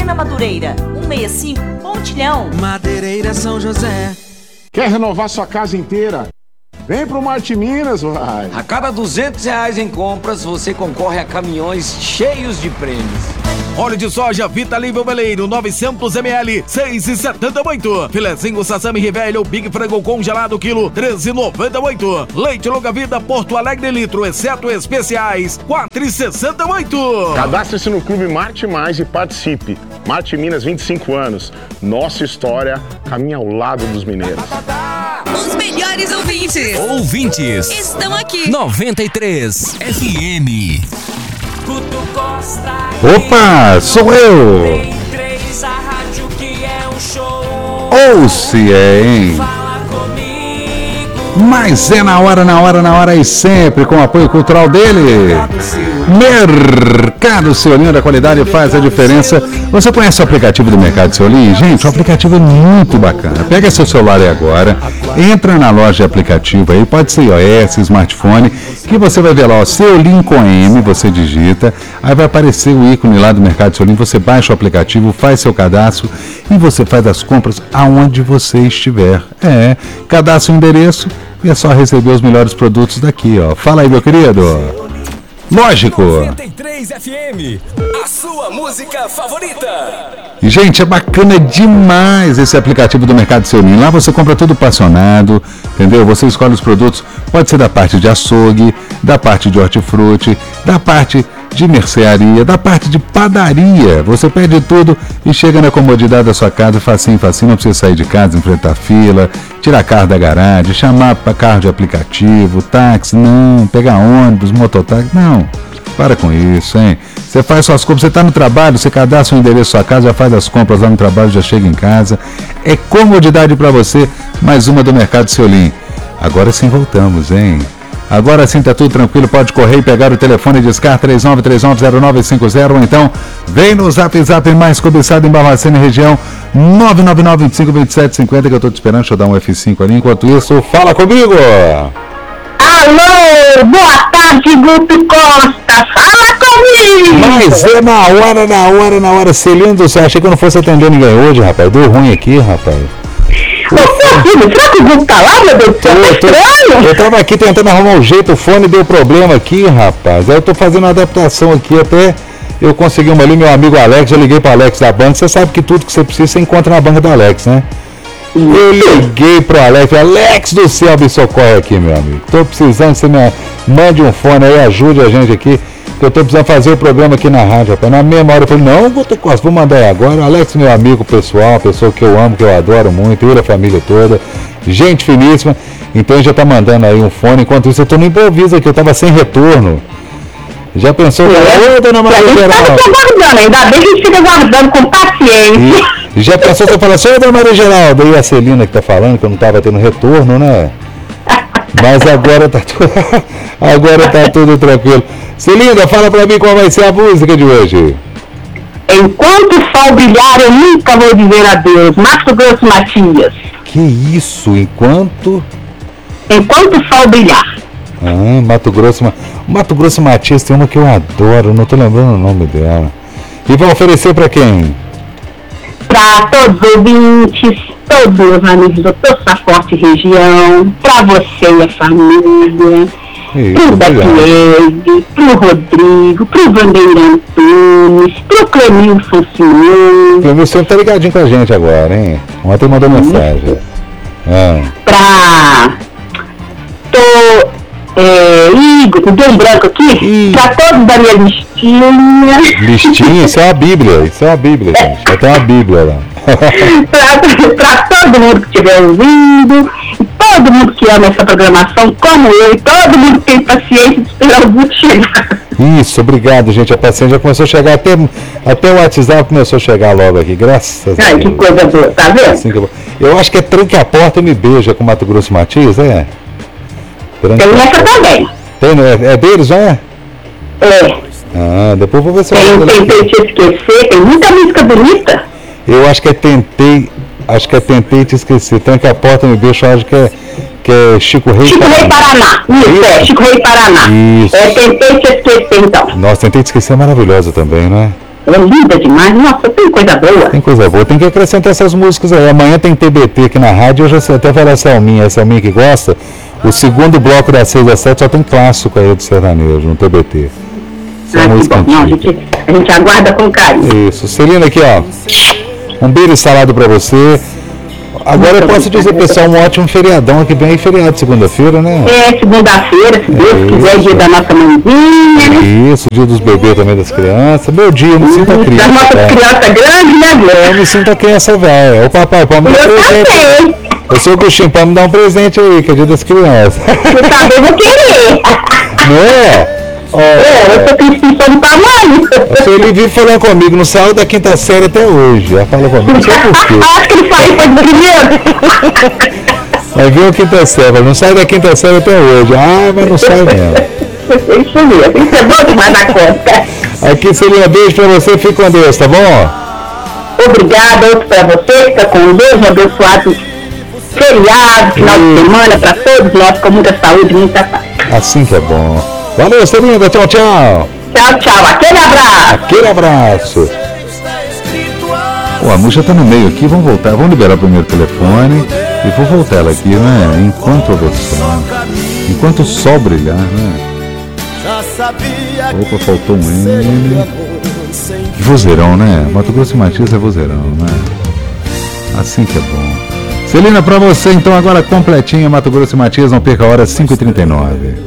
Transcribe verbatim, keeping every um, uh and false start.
na Madureira, cento e sessenta e cinco, Pontilhão. Madeireira São José. Quer renovar sua casa inteira? Vem pro Marte Minas, vai. A cada duzentos reais em compras, você concorre a caminhões cheios de prêmios. Óleo de soja Vita Livre Meleiro, novecentos mililitros, seis reais e setenta e oito. Filezinho Sassami Rivelho, Big Frango congelado, quilo, treze reais e noventa e oito. Leite Longa Vida, Porto Alegre litro, exceto especiais, quatro reais e sessenta e oito. Cadastre-se no Clube Marte Mais e participe. Marte Minas, vinte e cinco anos. Nossa história caminha ao lado dos mineiros. Os melhores ouvintes. Ouvintes. Estão aqui. noventa e três F M. Opa, sou eu. Ou se é, hein? Mas é na hora, na hora, na hora e sempre com o apoio cultural dele. Mercado Seolim, da qualidade faz a diferença. Você conhece o aplicativo do Mercado Seolim? Gente, o aplicativo é muito bacana. Pega seu celular aí agora, entra na loja de aplicativo aí, pode ser iOS, smartphone, que você vai ver lá, ó, Seolim com M, você digita, aí vai aparecer o ícone lá do Mercado Seolim, você baixa o aplicativo, faz seu cadastro e você faz as compras aonde você estiver. É, cadastra o endereço e é só receber os melhores produtos daqui, ó. Fala aí, meu querido. Lógico. noventa e três F M, a sua música favorita. E, gente, é bacana demais esse aplicativo do Mercado Seolim. Lá você compra tudo passionado, entendeu? Você escolhe os produtos, pode ser da parte de açougue, da parte de hortifruti, da parte de mercearia, da parte de padaria. Você pede tudo e chega na comodidade da sua casa, facinho, facinho, não precisa sair de casa, enfrentar fila, tirar carro da garagem, chamar para carro de aplicativo, táxi, não, pegar ônibus, mototáxi, não. Para com isso, hein? Você faz suas compras, você está no trabalho, você cadastra o endereço da sua casa, já faz as compras lá no trabalho, já chega em casa. É comodidade para você, mais uma do Mercado Seolim. Agora sim voltamos, hein? Agora sim tá tudo tranquilo, pode correr e pegar o telefone de Scar três nove três nove zero nove cinco zero, ou então vem no Zap Zap mais cobiçado em Barbacena e região, nove nove nove, vinte e cinco, vinte e sete, cinquenta, que eu tô te esperando. Deixa eu dar um F cinco ali, enquanto isso, fala comigo! Alô, boa tarde, Guto Costa, fala comigo! Mas é na hora, na hora, na hora, Celino, você achei que eu não fosse atender ninguém hoje, rapaz, deu ruim aqui, rapaz. Ô, filho, será que o Guto tá lá, meu Deus do céu? Tá estranho? Eu tava aqui tentando arrumar um jeito, o fone deu problema aqui, rapaz. Aí eu tô fazendo uma adaptação aqui, até eu consegui uma ali, meu amigo Alex, eu liguei pro Alex da banca. Você sabe que tudo que você precisa, você encontra na banca do Alex, né? Eu liguei pro Alex, Alex do céu, me socorre aqui, meu amigo. Tô precisando, você me mande um fone aí, ajude a gente aqui, que eu tô precisando fazer o programa aqui na rádio, rapaz. Na mesma hora eu falei, não, Guto Costa, vou mandar aí agora. O Alex, meu amigo pessoal, uma pessoa que eu amo, que eu adoro muito, ele, a família toda, gente finíssima. Então ele já tá mandando aí um fone. Enquanto isso, eu tô no improviso aqui, eu tava sem retorno. Já pensou? É. Ô, dona Maria Geralda. Ainda bem que a gente fica aguardando com paciência. E, e já pensou, você fala assim, ô, dona Maria Geralda, e a Celina que tá falando que eu não tava tendo retorno, né? Mas agora tá, tu... agora tá tudo tranquilo. Celina, fala pra mim qual vai ser a música de hoje. Enquanto o sol brilhar, eu nunca vou dizer adeus. Mato Grosso Matias. Que isso, enquanto... Enquanto o sol brilhar. Ah, Mato Grosso... Mato Grosso Matias tem uma que eu adoro, não tô lembrando o nome dela. E vai oferecer pra quem? Pra todos os ouvintes, todos os amigos do Tossa Forte região, pra você e a família, Isso, pro Becky, pro Rodrigo, pro Vanderlei Antunes, pro Clemilson Simão. Clemilson tá ligadinho com a gente agora, hein? Ontem mandou mensagem. Ah. Pra... Tô... É, Igor, me deu um branco aqui, Ih. Pra todos da minha listinha. Listinha? Isso é uma bíblia, isso é uma bíblia, gente. Já tem uma bíblia lá. pra, pra todo mundo que estiver ouvindo, e todo mundo que ama essa programação, como eu, e todo mundo que tem paciência de esperar o Guto chegar. Isso, obrigado, gente. A paciência já começou a chegar, até, até o WhatsApp começou a chegar logo aqui, graças Ai, a Deus. Que coisa boa, tá vendo? Assim que eu... eu acho que é Tranque a Porta e Me Beija com Mato Grosso Matias, é? Tranque tem essa também. Tem, é, é deles, não é? É. Ah, depois vou ver se eu... Tem, tentei te esquecer, tem muita música bonita. Eu acho que é Tentei, acho que é Tentei Te Esquecer. Tranque a Porta e Me Beija, acho que é... que é Chico Rei Chico Rei Paraná. Isso, Isso, é, Chico Rei Paraná. Isso. É Tentei Te Esquecer, então. Nossa, Tentei Te Esquecer é maravilhosa também, não é? é linda demais. Nossa, tem coisa boa. Tem coisa boa, tem que acrescentar essas músicas aí. Amanhã tem T B T aqui na rádio, eu já sei, até falar a Selminha, a Selminha que gosta, o segundo bloco das seis às sete só tem clássico aí do sertanejo, no T B T. Só Ah, música que bom. Não, a, antiga. gente, a gente aguarda com carinho. Isso, Celina aqui, ó. Um beijo salado pra você. Agora eu posso dizer, pessoal, um ótimo feriadão aqui, bem aí feriado, segunda-feira, né? É, segunda-feira, se Deus Isso. quiser, dia da nossa mãezinha, né? Isso, dia dos bebês também, das crianças. Meu dia, eu me sinto a Das criança. nossas Tá? crianças grandes, né, Deus? Eu me sinto a criança velha. Ô papai, pode me dar um Eu presente. também. Eu sou o Agostinho, pode me dar um presente aí, que é dia das crianças. Eu também vou querer. Não é? Ó, É, eu tô com inscrição do tamanho. o senhor ele vive falando comigo, não saiu da quinta série até hoje. Ela fala comigo, não sei por quê. Acho que ele saiu foi do primeiro. Mas viu a quinta série, não sai da quinta série até hoje. Ah, mas não sai mesmo. É isso mesmo, isso é bom demais da conta. Aqui, Celina, beijo pra você, fique com Deus, tá bom? Obrigada, outro pra você, fica com Deus, um abençoado feriado, final de semana pra todos nós, com muita saúde, muita paz. Assim que é bom. Valeu, Celina, tchau, tchau. Tchau, tchau, aquele abraço. Aquele abraço. Pô, a música tá no meio aqui, vamos voltar, vamos liberar o primeiro telefone e vou voltar ela aqui, né? Enquanto a versão, enquanto o sol brilhar, né? Opa, faltou um N. Vozeirão, né? Mato Grosso e Matias é vozeirão, né? Assim que é bom. Celina, pra você então agora completinha, Mato Grosso e Matias, não perca a hora, cinco e trinta e nove.